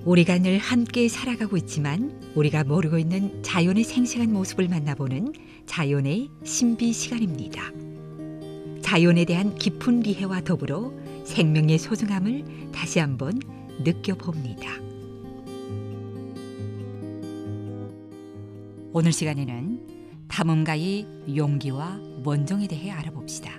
우리가 늘 함께 살아가고 있지만 우리가 모르고 있는 자연의 생생한 모습을 만나보는 자연의 신비 시간입니다. 자연에 대한 깊은 이해와 더불어 생명의 소중함을 다시 한번 느껴봅니다. 오늘 시간에는 탐험가의 용기와 원정에 대해 알아봅시다.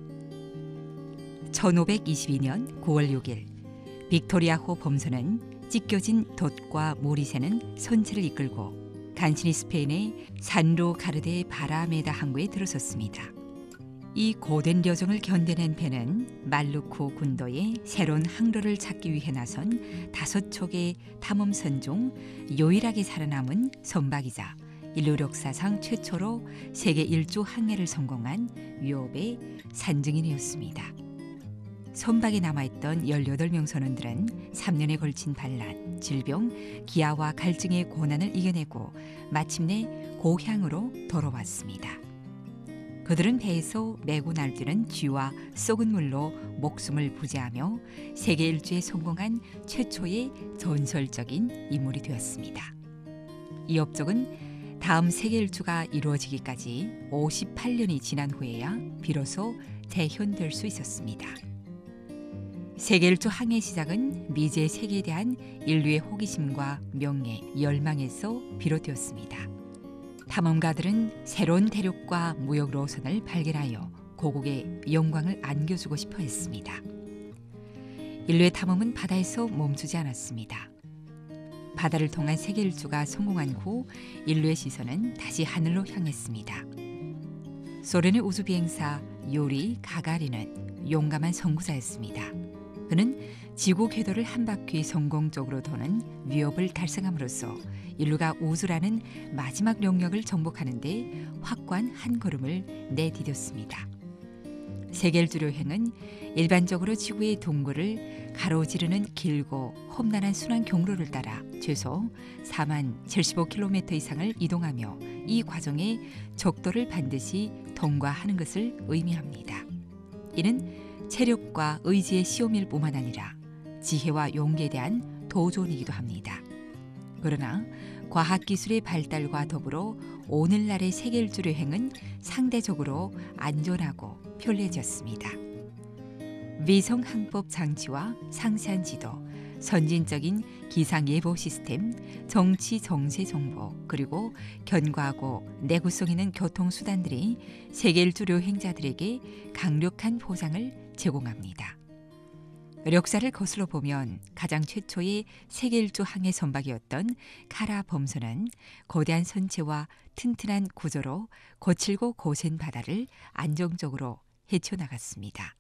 1522년 9월 6일 빅토리아호 범선은 찢겨진 돛과 모리 새는 선체를 이끌고 간신히 스페인의 산로 가르데 바라메다 항구에 들어섰습니다. 이 고된 여정을 견뎌낸 배는 말루코 군도의 새로운 항로를 찾기 위해 나선 5척의 탐험선 중 유일하게 살아남은 선박이자 인류 역사상 최초로 세계 일주 항해를 성공한 위업의 산증인이었습니다. 선박에 남아있던 18명 선원들은 3년에 걸친 반란, 질병, 기아와 갈증의 고난을 이겨내고 마침내 고향으로 돌아왔습니다. 그들은 배에서 메고 날뛰는 쥐와 썩은 물로 목숨을 부지하며 세계 일주에 성공한 최초의 전설적인 인물이 되었습니다. 이 업적은 다음 세계 일주가 이루어지기까지 58년이 지난 후에야 비로소 재현될 수 있었습니다. 세계 일주 항해 시작은 미지의 세계에 대한 인류의 호기심과 명예, 열망에서 비롯되었습니다. 탐험가들은 새로운 대륙과 무역 로선을 발견하여 고국의 영광을 안겨주고 싶어 했습니다. 인류의 탐험은 바다에서 멈추지 않았습니다. 바다를 통한 세계 일주가 성공한 후 인류의 시선은 다시 하늘로 향했습니다. 소련의 우주비행사 유리 가가린은 용감한 선구자였습니다. 그는 지구 궤도를 한 바퀴 성공적으로 도는 위협을 달성함으로써 인류가 우주라는 마지막 영역을 정복하는 데 확고한 한 걸음을 내디뎠습니다. 세계 일주 여행은 일반적으로 지구의 동굴을 가로지르는 길고 험난한 순환 경로를 따라 최소 40,075km 이상을 이동하며 이 과정에 적도를 반드시 통과하는 것을 의미합니다. 이는 체력과 의지의 시험일 뿐만 아니라 지혜와 용기에 대한 도전이기도 합니다. 그러나 과학기술의 발달과 더불어 오늘날의 세계 일주 여행은 상대적으로 안전하고 편리해졌습니다. 위성 항법 장치와 상세한 지도, 선진적인 기상예보 시스템, 정치 정세 정보, 그리고 견고하고 내구성 있는 교통수단들이 세계 일주 여행자들에게 강력한 보상을 제공합니다. 역사를 거슬러 보면 가장 최초의 세계 일주 항해 선박이었던 카라 범선은 거대한 선체와 튼튼한 구조로 거칠고 고센 바다를 안정적으로 헤쳐나갔습니다.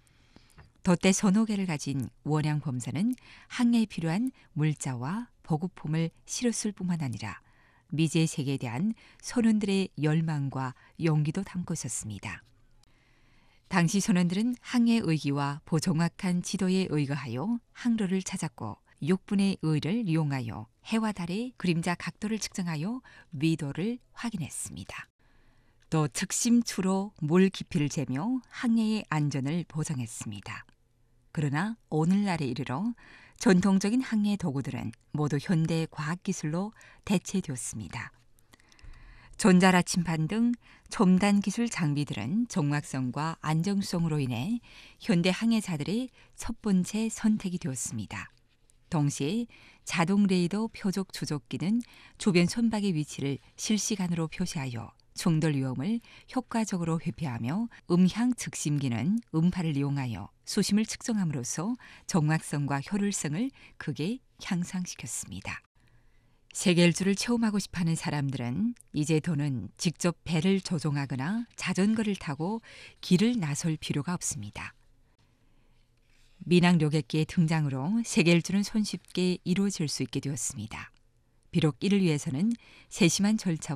돛대 서너 개를 가진 원양 범선은 항해에 필요한 물자와 보급품을 실었을 뿐만 아니라 미지의 세계에 대한 선원들의 열망과 용기도 담고 있었습니다. 당시 선원들은 항해 의기와 보정확한 지도에 의거하여 항로를 찾았고 육분의 의를 이용하여 해와 달의 그림자 각도를 측정하여 위도를 확인했습니다. 또 측심추로 물 깊이를 재며 항해의 안전을 보장했습니다. 그러나 오늘날에 이르러 전통적인 항해 도구들은 모두 현대 과학기술로 대체되었습니다. 전자라침판 등 첨단 기술 장비들은 정확성과 안정성으로 인해 현대 항해자들의 첫 번째 선택이 되었습니다. 동시에 자동 레이더 표적 추적기는 주변 선박의 위치를 실시간으로 표시하여 충돌 위험을 효과적으로 회피하며 음향 즉심기는 음파를 이용하여 수심을 측정함으로써 정확성과 효율성을 크게 향상시켰습니다. 세계 일주를 체험하고 싶어하는 사람들은 이제 더는 직접 배를 조종하거나 자전거를 타고 길을 나설 필요가 없습니다. 민항 요객기의 등장으로 세계 일주는 손쉽게 이루어질 수 있게 되었습니다. 비록 이를 위해서는 세심한 절차와